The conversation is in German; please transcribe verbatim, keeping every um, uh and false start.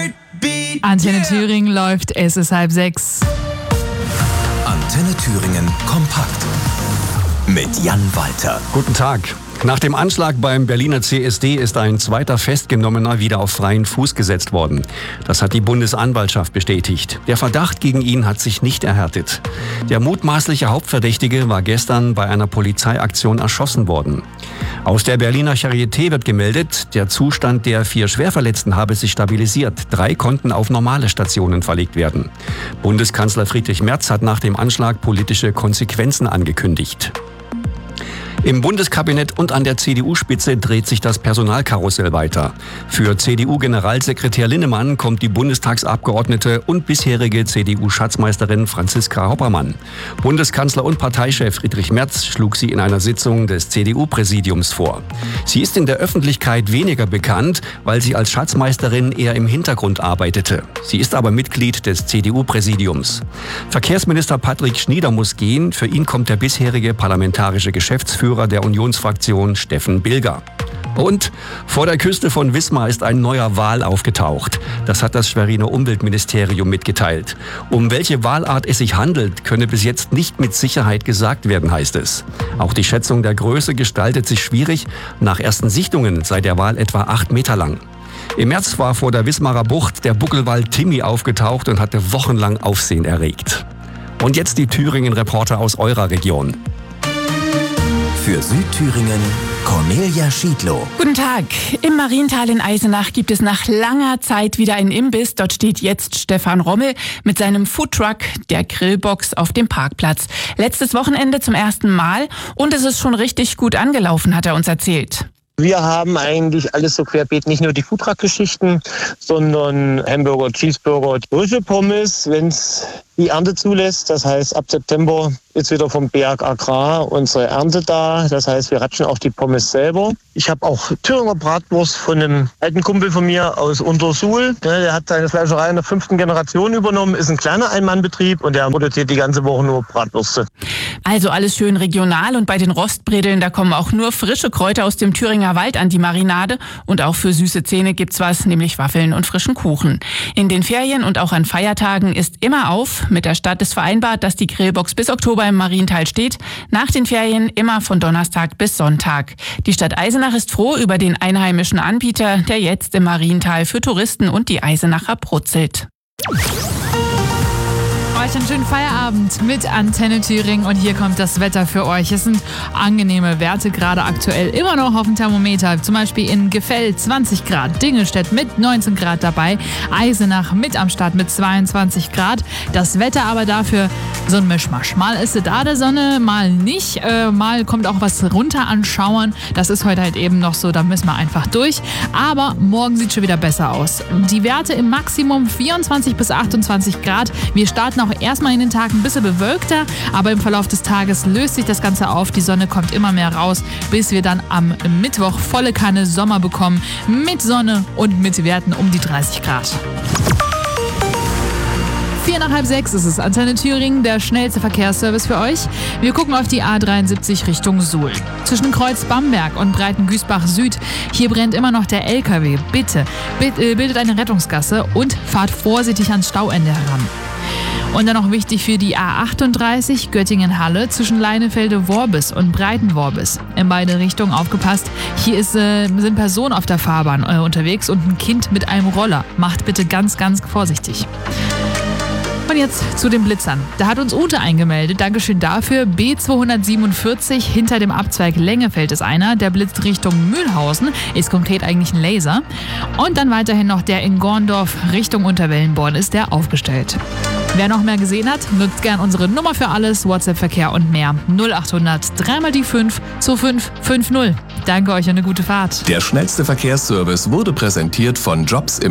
Antenne Thüringen läuft, es ist halb sechs. Antenne Thüringen kompakt mit Jan Walter. Guten Tag. Nach dem Anschlag beim Berliner C S D ist ein zweiter Festgenommener wieder auf freien Fuß gesetzt worden. Das hat die Bundesanwaltschaft bestätigt. Der Verdacht gegen ihn hat sich nicht erhärtet. Der mutmaßliche Hauptverdächtige war gestern bei einer Polizeiaktion erschossen worden. Aus der Berliner Charité wird gemeldet, der Zustand der vier Schwerverletzten habe sich stabilisiert. Drei konnten auf normale Stationen verlegt werden. Bundeskanzler Friedrich Merz hat nach dem Anschlag politische Konsequenzen angekündigt. Im Bundeskabinett und an der C D U-Spitze dreht sich das Personalkarussell weiter. Für C D U-Generalsekretär Linnemann kommt die Bundestagsabgeordnete und bisherige C D U-Schatzmeisterin Franziska Hoppermann. Bundeskanzler und Parteichef Friedrich Merz schlug sie in einer Sitzung des C D U-Präsidiums vor. Sie ist in der Öffentlichkeit weniger bekannt, weil sie als Schatzmeisterin eher im Hintergrund arbeitete. Sie ist aber Mitglied des C D U-Präsidiums. Verkehrsminister Patrick Schnieder muss gehen. Für ihn kommt der bisherige parlamentarische Geschäftsführer der Unionsfraktion Steffen Bilger. Und vor der Küste von Wismar ist ein neuer Wal aufgetaucht. Das hat das Schweriner Umweltministerium mitgeteilt. Um welche Walart es sich handelt, könne bis jetzt nicht mit Sicherheit gesagt werden, heißt es. Auch die Schätzung der Größe gestaltet sich schwierig. Nach ersten Sichtungen sei der Wal etwa acht Meter lang. Im März war vor der Wismarer Bucht der Buckelwal Timmy aufgetaucht und hatte wochenlang Aufsehen erregt. Und jetzt die Thüringen-Reporter aus eurer Region. Für Südthüringen Cornelia Schiedlow. Guten Tag. Im Mariental in Eisenach gibt es nach langer Zeit wieder einen Imbiss. Dort steht jetzt Stefan Rommel mit seinem Foodtruck, der Grillbox, auf dem Parkplatz. Letztes Wochenende zum ersten Mal und es ist schon richtig gut angelaufen, hat er uns erzählt. Wir haben eigentlich alles so querbeet, nicht nur die Foodtruck-Geschichten, sondern Hamburger, Cheeseburger, Rüschelpommes, wenn es die Ernte zulässt. Das heißt, ab September ist wieder vom Berg Agrar unsere Ernte da. Das heißt, wir ratschen auch die Pommes selber. Ich habe auch Thüringer Bratwurst von einem alten Kumpel von mir aus Untersuhl. Der hat seine Fleischerei in der fünften Generation übernommen, ist ein kleiner Einmannbetrieb und der produziert die ganze Woche nur Bratwürste. Also alles schön regional und bei den Rostbredeln, da kommen auch nur frische Kräuter aus dem Thüringer Wald an die Marinade und auch für süße Zähne gibt's was, nämlich Waffeln und frischen Kuchen. In den Ferien und auch an Feiertagen ist immer auf. Mit der Stadt ist vereinbart, dass die Grillbox bis Oktober im Mariental steht. Nach den Ferien immer von Donnerstag bis Sonntag. Die Stadt Eisenach ist froh über den einheimischen Anbieter, der jetzt im Mariental für Touristen und die Eisenacher brutzelt. Euch einen schönen Feierabend mit Antenne Thüringen und hier kommt das Wetter für euch. Es sind angenehme Werte gerade aktuell immer noch auf dem Thermometer. Zum Beispiel in Gefell zwanzig Grad, Dingelstedt mit neunzehn Grad dabei, Eisenach mit am Start mit zweiundzwanzig Grad. Das Wetter aber dafür so ein Mischmasch. Mal ist es da der Sonne, mal nicht. Äh, mal kommt auch was runter an Schauern. Das ist heute halt eben noch so, da müssen wir einfach durch. Aber morgen sieht schon wieder besser aus. Die Werte im Maximum vierundzwanzig bis achtundzwanzig Grad. Wir starten auch erstmal in den Tag ein bisschen bewölkter, aber im Verlauf des Tages löst sich das Ganze auf. Die Sonne kommt immer mehr raus, bis wir dann am Mittwoch volle Kanne Sommer bekommen. Mit Sonne und mit Werten um die dreißig Grad. Vier nach halb sechs ist es. Antenne Thüringen, der schnellste Verkehrsservice für euch. Wir gucken auf die A dreiundsiebzig Richtung Suhl. Zwischen Kreuz Bamberg und Breitengüßbach Süd. Hier brennt immer noch der L K W. Bitte, bitte bildet eine Rettungsgasse und fahrt vorsichtig ans Stauende heran. Und dann noch wichtig für die A achtunddreißig Göttingen-Halle zwischen Leinefelde-Worbis und Breiten-Worbis. In beide Richtungen aufgepasst. Hier ist, äh, sind Personen auf der Fahrbahn äh, unterwegs und ein Kind mit einem Roller. Macht bitte ganz, ganz vorsichtig. Und jetzt zu den Blitzern. Da hat uns Ute eingemeldet. Dankeschön dafür. B zweihundertsiebenundvierzig, hinter dem Abzweig Lengefeld ist einer. Der blitzt Richtung Mühlhausen. Ist konkret eigentlich ein Laser. Und dann weiterhin noch der in Gorndorf Richtung Unterwellenborn ist der aufgestellt. Wer noch mehr gesehen hat, nutzt gern unsere Nummer für alles, WhatsApp-Verkehr und mehr. null achthundert, dreimal die fünf, zwei fünf fünf null. Danke euch und eine gute Fahrt. Der schnellste Verkehrsservice wurde präsentiert von Jobs im